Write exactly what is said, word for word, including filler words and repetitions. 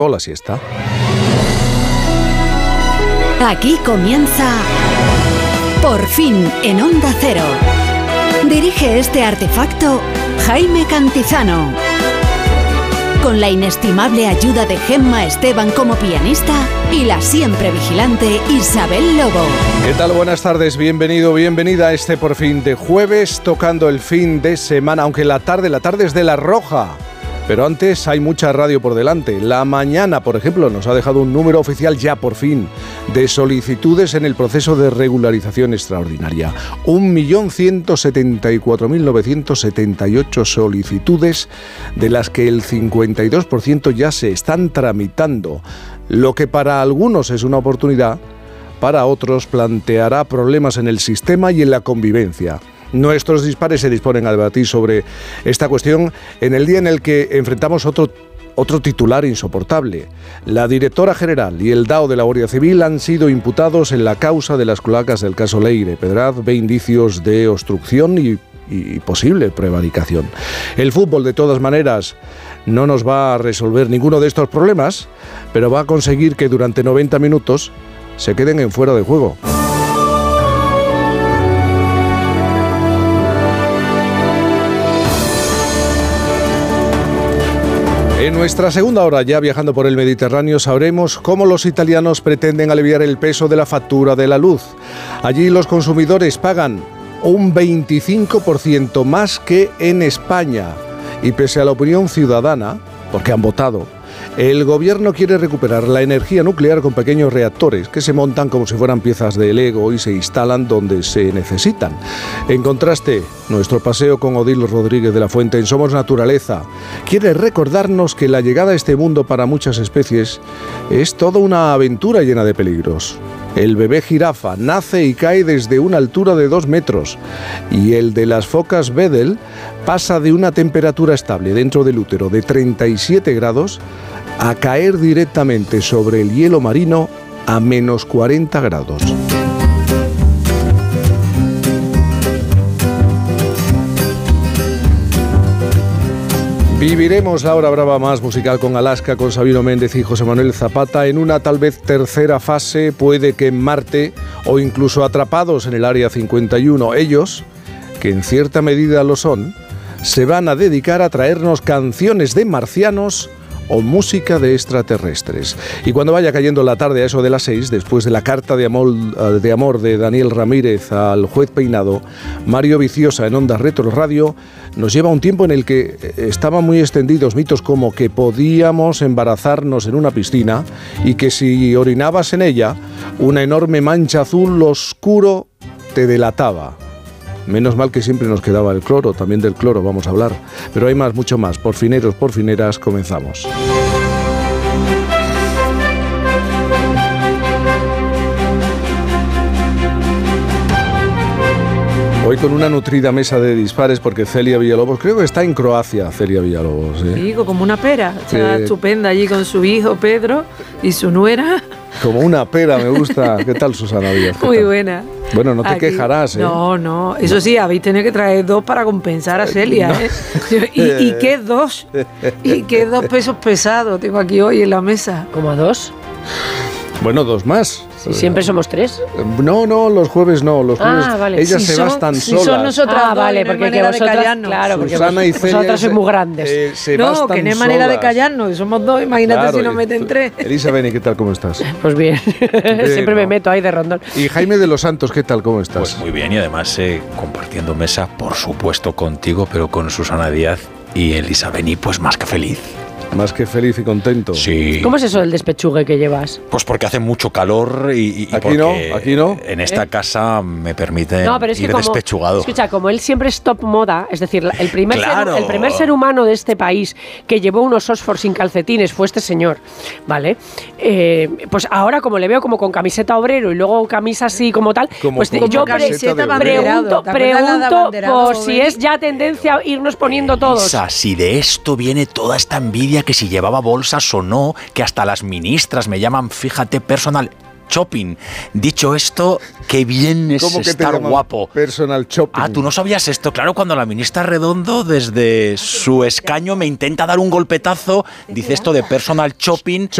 o la siesta. Aquí comienza Por fin en Onda Cero. Dirige este artefacto Jaime Cantizano. Con la inestimable ayuda de Gemma Esteban como pianista y la siempre vigilante Isabel Lobo. ¿Qué tal? Buenas tardes, bienvenido, bienvenida a este Por fin de jueves, tocando el fin de semana, aunque la tarde, la tarde es de la roja. Pero antes hay mucha radio por delante. La mañana, por ejemplo, nos ha dejado un número oficial ya por fin de solicitudes en el proceso de regularización extraordinaria. un millón ciento setenta y cuatro mil novecientos setenta y ocho solicitudes, de las que el cincuenta y dos por ciento ya se están tramitando. Lo que para algunos es una oportunidad, para otros planteará problemas en el sistema y en la convivencia. Nuestros dispares se disponen a debatir sobre esta cuestión en el día en el que enfrentamos otro, otro titular insoportable. La directora general y el D A O de la Guardia Civil han sido imputados en la causa de las cloacas del caso Leire. Pedraz ve indicios de obstrucción y, y posible prevaricación. El fútbol, de todas maneras, no nos va a resolver ninguno de estos problemas, pero va a conseguir que durante noventa minutos se queden en fuera de juego. En nuestra segunda hora, ya viajando por el Mediterráneo, sabremos cómo los italianos pretenden aliviar el peso de la factura de la luz. Allí los consumidores pagan un veinticinco por ciento más que en España. Y pese a la opinión ciudadana, porque han votado, el gobierno quiere recuperar la energía nuclear con pequeños reactores que se montan como si fueran piezas de Lego y se instalan donde se necesitan. En contraste, nuestro paseo con Odil Rodríguez de la Fuente en Somos Naturaleza quiere recordarnos que la llegada a este mundo para muchas especies es toda una aventura llena de peligros. El bebé jirafa nace y cae desde una altura de dos metros y el de las focas Weddell pasa de una temperatura estable dentro del útero de treinta y siete grados a caer directamente sobre el hielo marino a menos cuarenta grados. Viviremos la hora brava más musical con Alaska, con Sabino Méndez y José Manuel Zapata en una tal vez tercera fase, puede que en Marte o incluso atrapados en el Área cincuenta y uno. Ellos, que en cierta medida lo son, se van a dedicar a traernos canciones de marcianos o música de extraterrestres. Y cuando vaya cayendo la tarde a eso de las seis, después de la carta de amor, de amor de Daniel Ramírez al juez Peinado, Mario Viciosa en Onda Retro Radio nos lleva a un tiempo en el que estaban muy extendidos mitos como que podíamos embarazarnos en una piscina y que si orinabas en ella, una enorme mancha azul oscuro te delataba. Menos mal que siempre nos quedaba el cloro, también del cloro vamos a hablar. Pero hay más, mucho más. Porfineros, porfineras, comenzamos. Hoy con una nutrida mesa de dispares porque Celia Villalobos, creo que está en Croacia, Celia Villalobos. ¿eh? Digo, como una pera. Está Sí. estupenda allí con su hijo Pedro y su nuera. Como una pera, me gusta. ¿Qué tal, Susana Díaz? ¿Qué Muy tal? buena. Bueno, no te Aquí. quejarás, ¿eh? No, no. Eso sí, habéis tenido que traer dos para compensar a Celia, No. ¿eh? ¿Y, ¿Y qué dos? ¿Y qué dos pesos pesados tengo aquí hoy en la mesa? ¿Como a dos? Bueno, dos más. Si siempre somos tres. No, no, los jueves no. Los jueves Ah, vale. ellas Si se son- bastan si solas. son nosotras Ah, dos, vale, no hay porque que manera de vosotras, callarnos. claro, porque Susana y Celia vosotras sois muy grandes. eh, se No, bastan que no hay manera de solas. callarnos, que somos dos, imagínate Claro, si nos y- meten tres. Elisa Beni, ¿qué tal? ¿Cómo estás? Pues bien, siempre me meto ahí de rondón. Y Jaime de los Santos, ¿qué tal? ¿Cómo estás? Pues muy bien, y además eh, compartiendo mesa, por supuesto contigo, pero con Susana Díaz y Elisa Beni, pues más que feliz. Más que feliz y contento. Sí. ¿Cómo es eso del despechugue que llevas? Pues porque hace mucho calor y, y Aquí porque no, aquí no. en esta ¿Eh? casa me permite No, pero es que ir como, despechugado. escucha, como él siempre es top moda, es decir, el primer, Claro. ser, el primer ser humano de este país que llevó unos Oxford sin calcetines fue este señor, ¿vale? Eh, pues ahora como le veo como con camiseta obrero y luego camisa así como tal, Como pues con yo camiseta pre- de obrero. pregunto, ¿Te acuerdas la de pregunto abanderado, por si Beni? es ya tendencia a irnos poniendo todos. Elisa, si de esto viene toda esta envidia que si llevaba bolsas o no, que hasta las ministras me llaman, fíjate, personal. shopping. Dicho esto, qué bien es ¿Cómo que te estar llaman guapo. Personal shopping. Ah, ¿tú no sabías esto? Claro, cuando la ministra Redondo desde su escaño me intenta dar un golpetazo, dice esto de personal shopping.